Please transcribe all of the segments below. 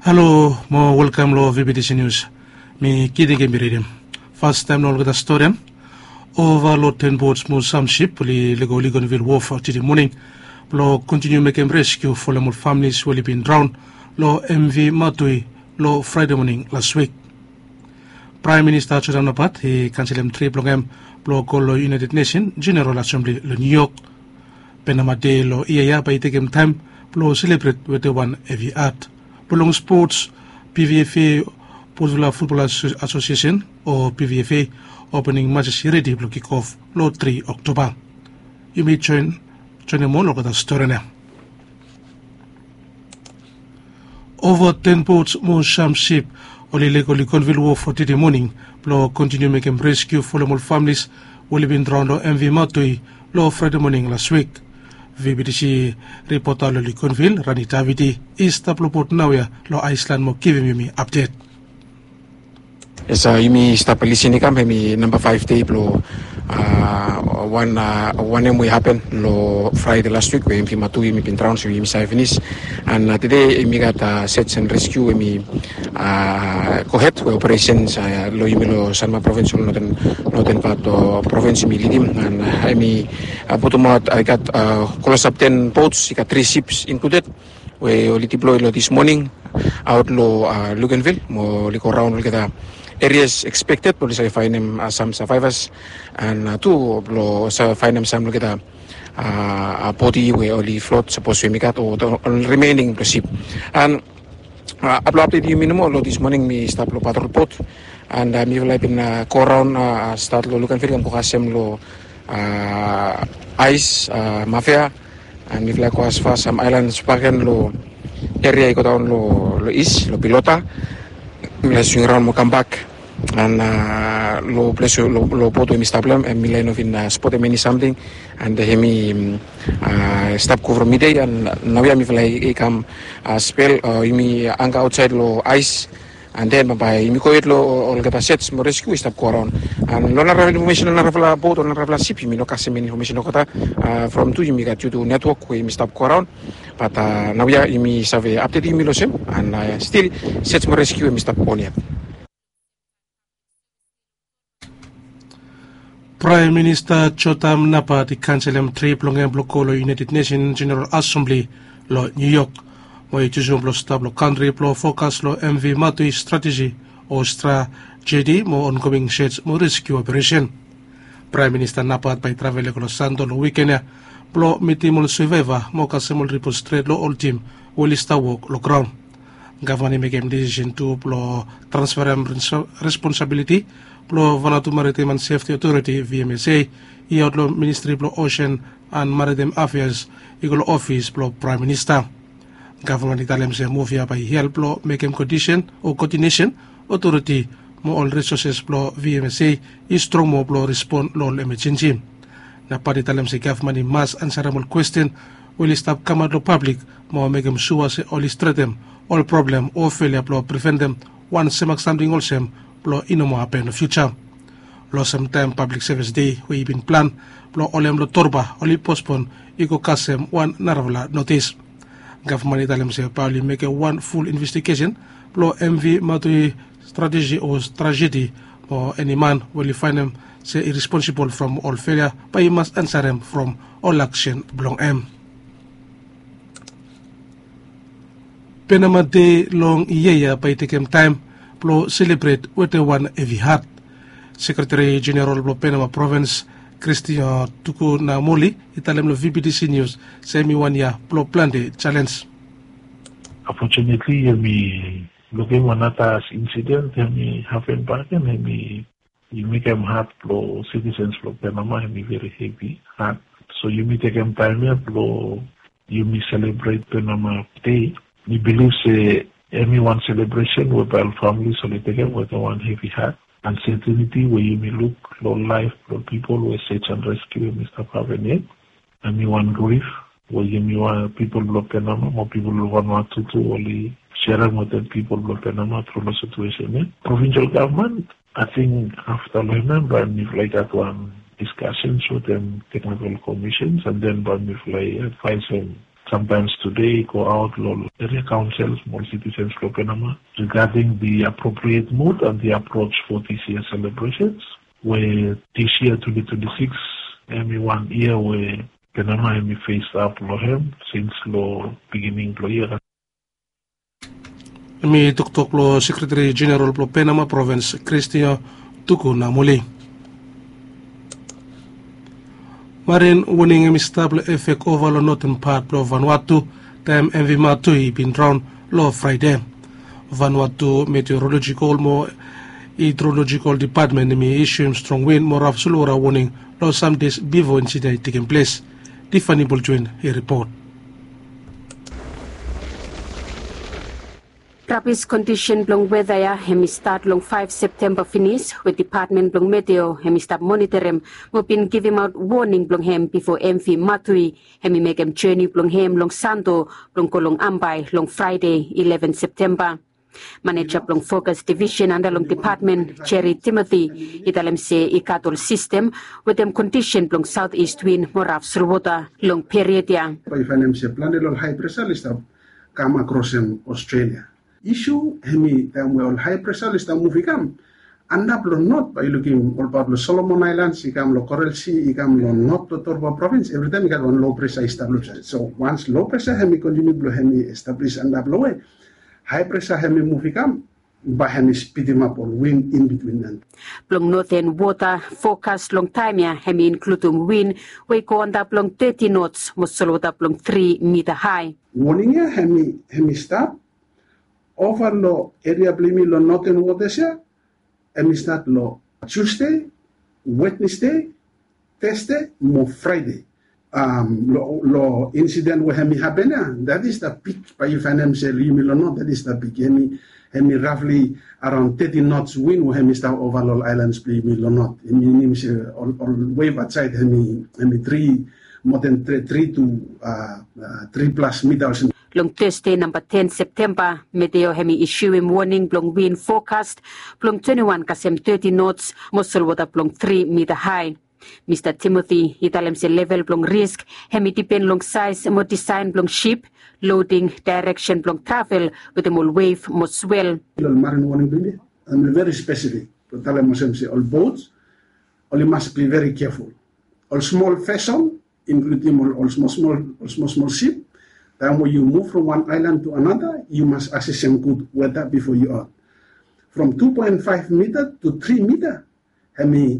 Hello, mo welcome lo VBTC News. Mi kidi ke miridim. First time no gada story. Over lo 10 boats mo some ship li lego Ligonville Wharf today morning. Lo continue making rescue for the families who have been drowned. Lo MV Matui lo Friday morning last week. Prime Minister Chotam Napat he cancelled 3 program lo lo United Nations General Assembly lo New York. Penama Day lo iya by taking time lo celebrate with the one every art. Belong Sports, PVFA, Portula Football Association, or PVFA, opening matches ready to kick off, lo 3 October. You may join more look at the story now. Over 10 boats, more sham ship, only legally Conville War for today morning, lo continue making rescue for the families, will have been drowned on MV Matui, lo Friday morning last week. VBTC reporter lo Liconville, Rani Taviti, East Taploport Nawya, lo Iceland mo giving me update. Yes, yumi stapalisi ni kam hemi number 5 day lo one we happen lo Friday last week we yumi matu yumi been drowned so yumi finish and today yumi got search and rescue yumi cohet we operations lo yumi lo Sanma province lo northern part of province yumi lidim and yumi bottom out I got close up 10 boats, I got 3 ships included. We only deployed lo this morning out lo Luganville mo liko round kita areas expected police find them some survivors and two lo find them some kita body we only float supposed to make or the remaining the ship and update you minimum lo this morning me stop lo patrol boat and me will been go around start lo Luganville ko kasem lo ice mafia and if like was fast some islands pagan lo area ko down lo east lo pilota let's swing around mo come back and lo place lo poto mi stablem and mi line of in spot many something and hemi stop cover midday and now mi fly come spell mi anga outside lo ice and then by mi ko lo all get sets mo rescue stop ko around and lo na information na rafla boat na rafla ship mi no kasi information ko ta from to mi got you to network we mi stop ko around but now mi save update mi lo sem and still sets mo rescue mi stop on yet. Prime Minister Chotam Napat cancelled 3 plongem bloko lo United Nations General Assembly lo New York. Mo ituzum lo stab lo country lo focus lo MV Matui strategy o JD mo ongoing sheds mo rescue operation. Prime Minister Napat by travel lo Santo lo weekend lo mitimol survivor mo kasemol repostrate lo all team will work lo ground. Government make decision to lo transfer responsibility lo Vanuatu Maritime and Safety Authority VMSA lo Ministry of Ocean and Maritime Affairs igolo office lo Prime Minister. Government italem se move by help lo make condition or coordination authority mo all resources lo VMSA is strong mo lo respond lo emergency. Na pa italem se government mass answerable question will stop come lo public mo make sure se all threaten all problem or failure lo prevent them once something also lo inomo happen in the future. Lo sometime public service day we been plan lo olem lo torba only postpone iko kasem one naravla notice. Government italem se probably make one full investigation lo MV Matui strategy or tragedy or any man will find them say irresponsible from all failure but he must answer them from all action belong M. Panama Day long iya by taking time lo celebrate with the one every heart. Secretary General of Panama Province Christian Tuku Namoli italem lo VBTC News semi 1 year lo plan the challenge. Unfortunately, me looking one at as incident me happen back and me you make them hard lo citizens lo Panama me very heavy hard. So you me take them time lo you me celebrate Panama Day. Me believe say everyone celebration with our families so they take it with one heavy heart. Uncertainty where you may look low life for people who search and rescue Mr. Pavenet. And me one grief where you may want people block Panama, more people who want to only share with the people block Panama through the situation. Provincial government, I think after I remember and if like that one discussions with them technical commissions and then but if like advise them sometimes today go out lo area councils, more citizens for Panama regarding the appropriate mood and the approach for this year's celebrations. Where this year 2026, every 1 year where Panama me faced up lo him since lo beginning lo year. Mi tuktok lo Secretary General lo Panama Province Christian Tuku na muli. Marin winning mi stable effect over lo northern part lo Vanuatu time MV Matui been drowned lo Friday. Vanuatu Meteorological mo Hydrological Department mi issue strong wind more of sulura warning lo some days before incident taking place. Tiffany Boljuin a report. Rapid condition blong weather ya hemi start long 5 September finish with department blong meteo hemi start monitor him mo been give him out warning blong hem before MV Matui hemi make him journey blong hem long Santo blong kolong Ambay long Friday 11 September. Manager blong focus division under long department Jerry Timothy italem se ikatol system with them condition blong southeast wind moraf surwota long period ya. Ifanem se planelol high pressure list come across Australia. Issue hemi tamu all high pressure list movie kam anda belum not by looking all Pablo Solomon Islands ikam lo Coral Sea ikam lo not to Torba province every time ikam on low pressure established. So once low pressure hemi continue blow hemi establish anda blow high pressure hemi movie kam by hemi speed him up or wind in between them. Blong northern water forecast long time ya hemi include wind we go on that long 30 knots musolo that long 3 meter high. Warning ya hemi stop over lo area blimi lo northern waters ya hemi start lo Tuesday, Wednesday, Thursday, mo Friday. Lo incident where hemi happen ya that is the peak by if I say limi lo not that is the peak hemi roughly around 30 knots wind where hemi start over all islands blimi lo not hemi say all wave outside hemi 3 more than 3 to 3 plus meters. Long Thursday, number 10 September, Meteo hemi issuing warning blong wind forecast, blong 21 kasem 30 knots, muscle water blong 3 meter high. Mr. Timothy, italem se level blong risk, hemi depend long size, mo design blong ship, loading, direction blong travel, with them all wave, mo swell. Marine warning baby, I'm very specific. All boats, only must be very careful. All small vessel, including all small ship, then when you move from one island to another, you must assess some good weather before you out. From 2.5 meter to 3 meter, hemi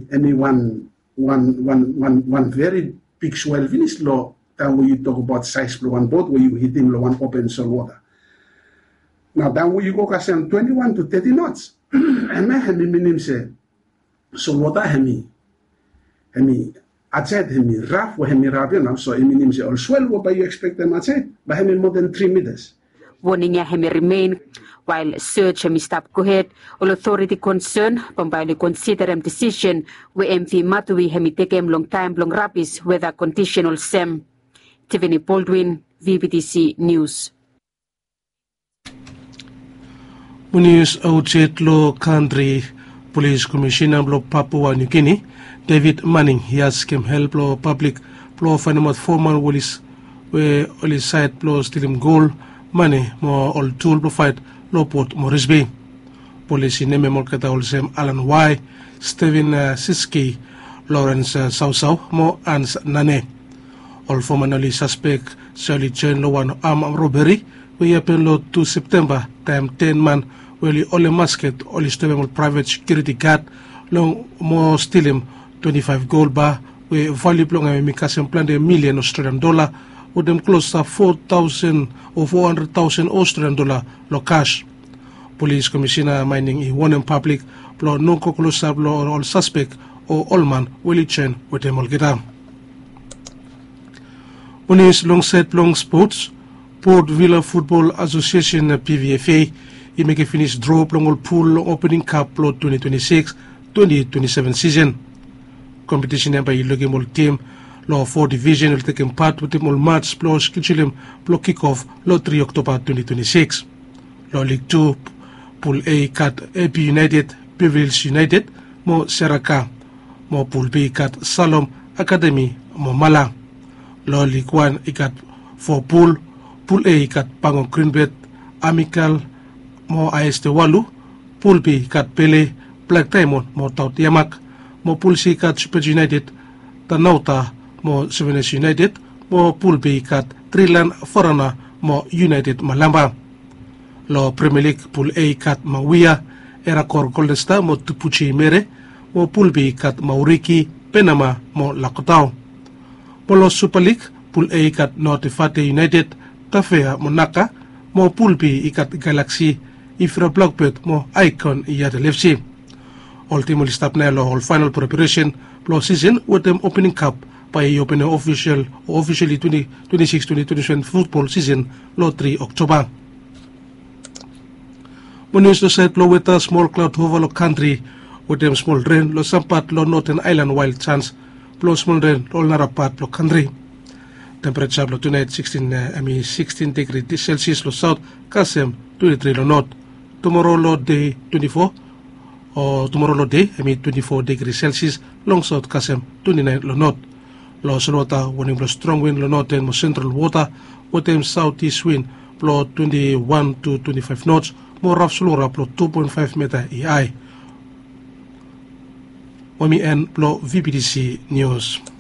one very big swell finish low. Then when you talk about size for one boat, where you hitting low one open salt water. Now then when you go kasem 21 to 30 knots, hemi minim say salt water hemi outside hemi rough or hemi rough enough, so hemi say all swell what you expect them outside, but hemi more than 3 meters. Warning ya hemi remain while search hemi stop go ahead. All authority concerned pambali consider them decision we MV Matui hemi take him long time long rapis weather conditional sem. Tiffany Baldwin, VBTC News. News outside lo country police commissioner lo Papua New Guinea David Manning he asked him help lo public lo fanamat formal willis we oli side lo stilim goal money mo all tool lo fight lo Port Moresby. Police name mo kata olsem Alan Y, Stephen Siski, Lawrence Sausaw mo Ans Nane. All formerly suspect Sally Chen lo one arm robbery we happen lo 2 September time 10 man we oli masket oli stable private security guard long mo stilim 25 gold bar we value long mi kasem plan de million Australian dollar with them close to 4,000 or 400,000 Australian dollar lo cash. Police commissioner mining he warn in public lo no close up lo all suspect or all man Willie Chen with them all get down. Unis long set long sports Port Vila Football Association PVFA he make a finish draw long all pool opening cup lo 2026-2027 season. Competition by looking all team law 4 division will take part with them all match plus schedule block kickoff law 3 October 2026. Law League 2 Pool A cut AP United, Beverly United, mo Seraka, mo Pool B cut Salom Academy, mo Mala. Law League 1 ikat for pool A kat Pangong Greenbet, Amical mo AS Tewalu, pool B kat Pele, Black Diamond mo Taut Yamak, mo pool C kat Super United, Tanauta mo 7S United, mo pool B kat Trilan Forana mo United Malamba. Lo Premier League pool A kat Mawia, Eracor Golden Star mo Tupuchi Mere, mo pool B kat Mauriki, Penama mo Lakotao. Mo lo Super League pool A kat Notifate United, Tafea mo Naka, mo pool B ikat Galaxy, Ifra Blackbird mo Icon Yatel FC. Ultimately stop na lo all final preparation lo season with them opening cup by opening officially 2026-2027 football season lo 3 October. News to set lo with a small cloud over lo country with them small rain lo sampat lo Northern Island wild chance lo small rain lo narapat lo country. Temperature lo tonight 16 degrees Celsius lo south, Kasem 23 lo north. Tomorrow lo day 24 or tomorrow lo day 24 degrees Celsius long south, Kasem 29 lo north. Lo Sonota warning blow strong wind lo north and mo central water with them southeast wind blow 21 to 25 knots, more rough slora blow 2.5 meter EI. Wami and blow VPDC News.